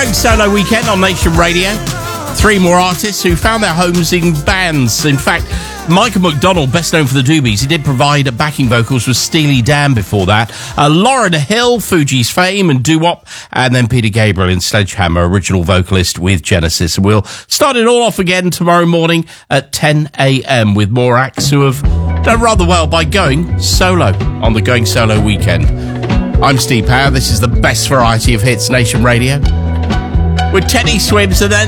Going Solo weekend on Nation Radio. 3 more artists who found their homes in bands. In fact, Michael McDonald, best known for the Doobies, he did provide backing vocals with Steely Dan before that. Lauryn Hill, Fugees fame and doo-wop, and then Peter Gabriel in Sledgehammer, original vocalist with Genesis. And we'll start it all off again tomorrow morning at 10 a.m. with more acts who have done rather well by going solo on the Going Solo weekend. I'm Steve Power. This is the best variety of hits, Nation Radio, with Teddy Swims and then